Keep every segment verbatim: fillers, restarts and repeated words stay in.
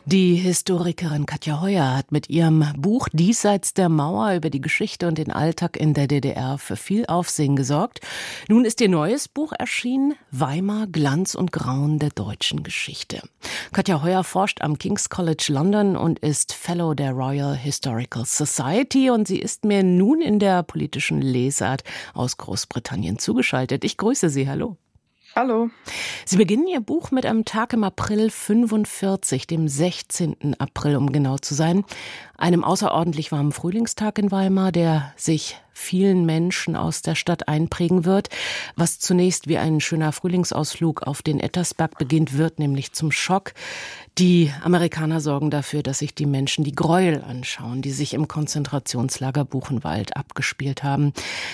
Die Historikerin Katja Heuer hat mit ihrem Buch Diesseits der Mauer über die Geschichte und den Alltag in der D D R für viel Aufsehen gesorgt. Nun ist ihr neues Buch erschienen, Weimar, Glanz und Grauen der deutschen Geschichte. Katja Heuer forscht am King's College London und ist Fellow der Royal Historical Society, und sie ist mir nun in der politischen Lesart aus Großbritannien zugeschaltet. Ich grüße Sie, hallo. Hallo. Sie beginnen Ihr Buch mit einem Tag im April fünfundvierzig, dem sechzehnten April, um genau zu sein, einem außerordentlich warmen Frühlingstag in Weimar, der sich vielen Menschen aus der Stadt einprägen wird. Was zunächst wie ein schöner Frühlingsausflug auf den Ettersberg beginnt, wird nämlich zum Schock. Die Amerikaner sorgen dafür, dass sich die Menschen die Gräuel anschauen, die sich im Konzentrationslager Buchenwald abgespielt haben.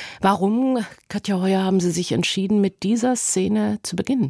Warum, Katja Heuer, haben Sie sich entschieden, mit dieser Szene zu beginnen?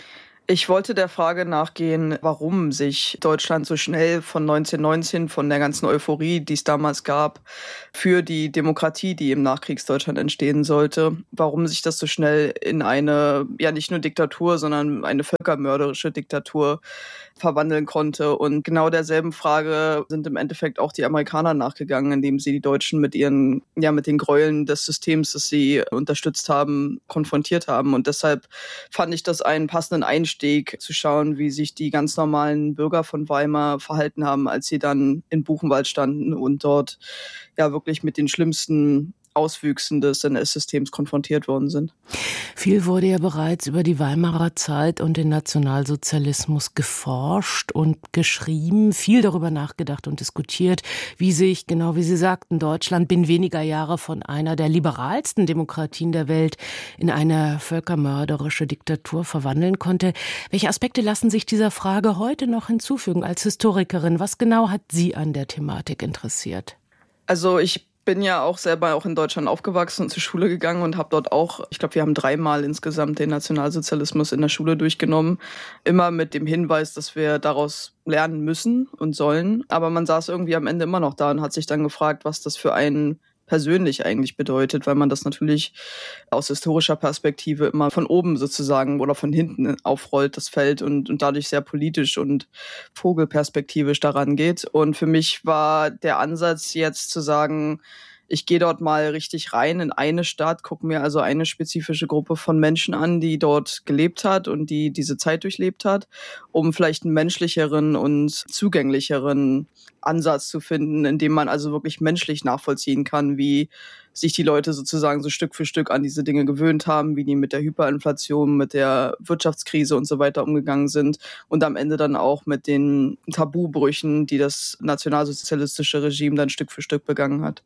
Ich wollte der Frage nachgehen, warum sich Deutschland so schnell von neunzehnhundertneunzehn, von der ganzen Euphorie, die es damals gab, für die Demokratie, die im Nachkriegsdeutschland entstehen sollte, warum sich das so schnell in eine, ja nicht nur Diktatur, sondern eine völkermörderische Diktatur verwandeln konnte. Und genau derselben Frage sind im Endeffekt auch die Amerikaner nachgegangen, indem sie die Deutschen mit ihren, ja, mit den Gräueln des Systems, das sie unterstützt haben, konfrontiert haben. Und deshalb fand ich das einen passenden Einstieg, zu schauen, wie sich die ganz normalen Bürger von Weimar verhalten haben, als sie dann in Buchenwald standen und dort ja wirklich mit den schlimmsten Auswüchsen des N S-Systems konfrontiert worden sind. Viel wurde ja bereits über die Weimarer Zeit und den Nationalsozialismus geforscht und geschrieben, viel darüber nachgedacht und diskutiert, wie sich, genau wie Sie sagten, Deutschland binnen weniger Jahre von einer der liberalsten Demokratien der Welt in eine völkermörderische Diktatur verwandeln konnte. Welche Aspekte lassen sich dieser Frage heute noch hinzufügen als Historikerin? Was genau hat Sie an der Thematik interessiert? Also ich bin ja auch selber auch in Deutschland aufgewachsen und zur Schule gegangen und habe dort auch, ich glaube, wir haben dreimal insgesamt den Nationalsozialismus in der Schule durchgenommen. Immer mit dem Hinweis, dass wir daraus lernen müssen und sollen. Aber man saß irgendwie am Ende immer noch da und hat sich dann gefragt, was das für einen persönlich eigentlich bedeutet, weil man das natürlich aus historischer Perspektive immer von oben sozusagen oder von hinten aufrollt, das Feld, und, und dadurch sehr politisch und vogelperspektivisch daran geht. Und für mich war der Ansatz jetzt zu sagen, ich gehe dort mal richtig rein in eine Stadt, gucke mir also eine spezifische Gruppe von Menschen an, die dort gelebt hat und die diese Zeit durchlebt hat, um vielleicht einen menschlicheren und zugänglicheren Ansatz zu finden, in dem man also wirklich menschlich nachvollziehen kann, wie sich die Leute sozusagen so Stück für Stück an diese Dinge gewöhnt haben, wie die mit der Hyperinflation, mit der Wirtschaftskrise und so weiter umgegangen sind und am Ende dann auch mit den Tabubrüchen, die das nationalsozialistische Regime dann Stück für Stück begangen hat.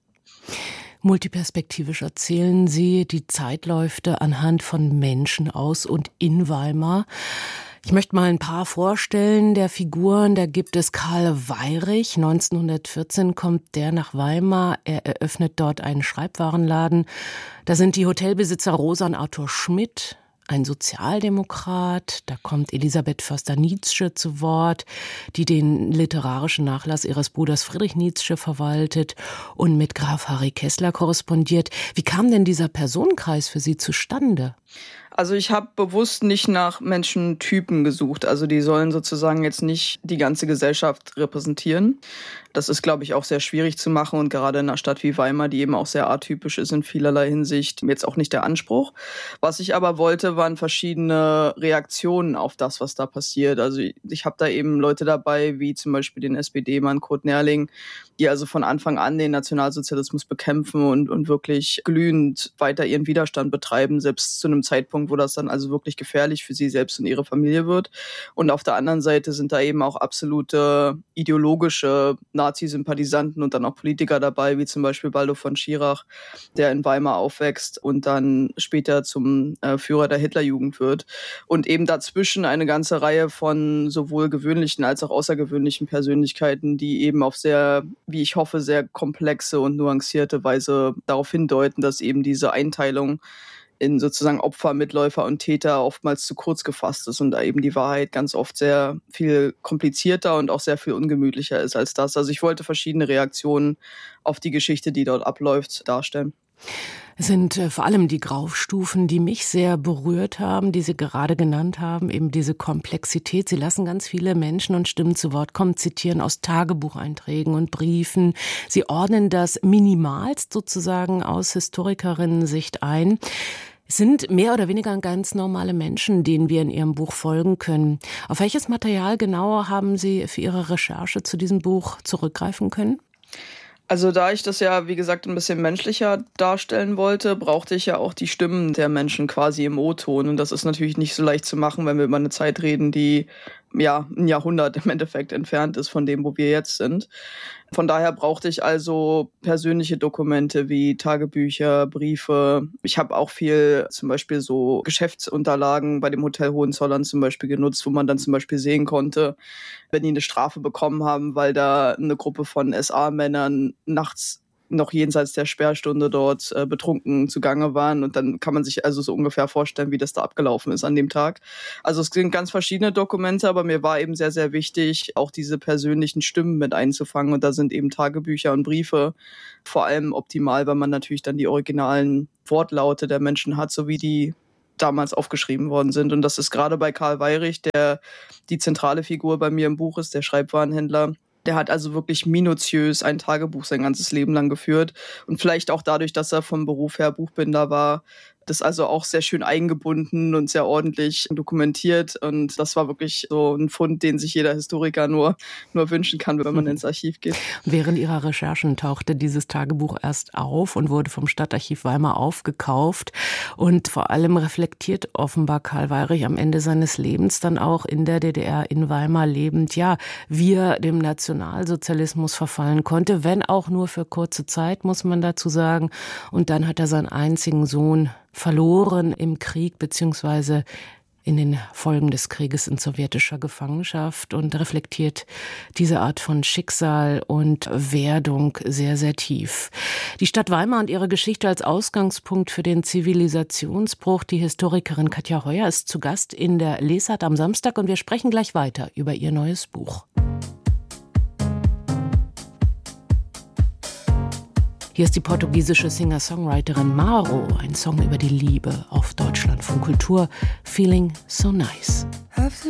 Multiperspektivisch erzählen Sie die Zeitläufe anhand von Menschen aus und in Weimar. Ich möchte mal ein paar vorstellen der Figuren. Da gibt es Karl Weyrich. neunzehnhundertvierzehn kommt der nach Weimar. Er eröffnet dort einen Schreibwarenladen. Da sind die Hotelbesitzer Rosa und Arthur Schmidt, ein Sozialdemokrat. Da kommt Elisabeth Förster-Nietzsche zu Wort, die den literarischen Nachlass ihres Bruders Friedrich Nietzsche verwaltet und mit Graf Harry Kessler korrespondiert. Wie kam denn dieser Personenkreis für Sie zustande? Also ich habe bewusst nicht nach Menschentypen gesucht. Also die sollen sozusagen jetzt nicht die ganze Gesellschaft repräsentieren. Das ist, glaube ich, auch sehr schwierig zu machen und gerade in einer Stadt wie Weimar, die eben auch sehr atypisch ist in vielerlei Hinsicht, jetzt auch nicht der Anspruch. Was ich aber wollte, waren verschiedene Reaktionen auf das, was da passiert. Also ich, ich habe da eben Leute dabei, wie zum Beispiel den S P D-Mann Kurt Nerling, die also von Anfang an den Nationalsozialismus bekämpfen und, und wirklich glühend weiter ihren Widerstand betreiben, selbst zu einem Zeitpunkt, wo das dann also wirklich gefährlich für sie selbst und ihre Familie wird. Und auf der anderen Seite sind da eben auch absolute ideologische Nazi-Sympathisanten und dann auch Politiker dabei, wie zum Beispiel Baldo von Schirach, der in Weimar aufwächst und dann später zum äh, Führer der Hitlerjugend wird. Und eben dazwischen eine ganze Reihe von sowohl gewöhnlichen als auch außergewöhnlichen Persönlichkeiten, die eben auf sehr, wie ich hoffe, sehr komplexe und nuancierte Weise darauf hindeuten, dass eben diese Einteilung in sozusagen Opfer, Mitläufer und Täter oftmals zu kurz gefasst ist und da eben die Wahrheit ganz oft sehr viel komplizierter und auch sehr viel ungemütlicher ist als das. Also ich wollte verschiedene Reaktionen auf die Geschichte, die dort abläuft, darstellen. Es sind äh, vor allem die Graustufen, die mich sehr berührt haben, die Sie gerade genannt haben, eben diese Komplexität. Sie lassen ganz viele Menschen und Stimmen zu Wort kommen, zitieren aus Tagebucheinträgen und Briefen. Sie ordnen das minimalst sozusagen aus Historikerinnen-Sicht ein. Es sind mehr oder weniger ganz normale Menschen, denen wir in Ihrem Buch folgen können. Auf welches Material genau haben Sie für Ihre Recherche zu diesem Buch zurückgreifen können? Also da ich das ja, wie gesagt, ein bisschen menschlicher darstellen wollte, brauchte ich ja auch die Stimmen der Menschen quasi im O-Ton. Und das ist natürlich nicht so leicht zu machen, wenn wir über eine Zeit reden, die ja ein Jahrhundert im Endeffekt entfernt ist von dem, wo wir jetzt sind. Von daher brauchte ich also persönliche Dokumente wie Tagebücher, Briefe. Ich habe auch viel zum Beispiel so Geschäftsunterlagen bei dem Hotel Hohenzollern zum Beispiel genutzt, wo man dann zum Beispiel sehen konnte, wenn die eine Strafe bekommen haben, weil da eine Gruppe von S A-Männern nachts noch jenseits der Sperrstunde dort äh, betrunken zugange waren. Und dann kann man sich also so ungefähr vorstellen, wie das da abgelaufen ist an dem Tag. Also es sind ganz verschiedene Dokumente, aber mir war eben sehr, sehr wichtig, auch diese persönlichen Stimmen mit einzufangen. Und da sind eben Tagebücher und Briefe vor allem optimal, weil man natürlich dann die originalen Wortlaute der Menschen hat, so wie die damals aufgeschrieben worden sind. Und das ist gerade bei Karl Weyrich, der die zentrale Figur bei mir im Buch ist, der Schreibwarenhändler. Der hat also wirklich minutiös ein Tagebuch sein ganzes Leben lang geführt. Und vielleicht auch dadurch, dass er vom Beruf her Buchbinder war, das also auch sehr schön eingebunden und sehr ordentlich dokumentiert. Und das war wirklich so ein Fund, den sich jeder Historiker nur, nur wünschen kann, wenn man ins Archiv geht. Während Ihrer Recherchen tauchte dieses Tagebuch erst auf und wurde vom Stadtarchiv Weimar aufgekauft. Und vor allem reflektiert offenbar Karl Weyrich am Ende seines Lebens dann auch in der D D R in Weimar lebend, ja, wie er dem Nationalsozialismus verfallen konnte, wenn auch nur für kurze Zeit, muss man dazu sagen. Und dann hat er seinen einzigen Sohn verloren im Krieg beziehungsweise in den Folgen des Krieges in sowjetischer Gefangenschaft und reflektiert diese Art von Schicksal und Werdung sehr, sehr tief. Die Stadt Weimar und ihre Geschichte als Ausgangspunkt für den Zivilisationsbruch. Die Historikerin Katja Heuer ist zu Gast in der Lesart am Samstag und wir sprechen gleich weiter über ihr neues Buch. Hier ist die portugiesische Singer-Songwriterin Maro, ein Song über die Liebe auf Deutschlandfunk Kultur, Feeling So Nice.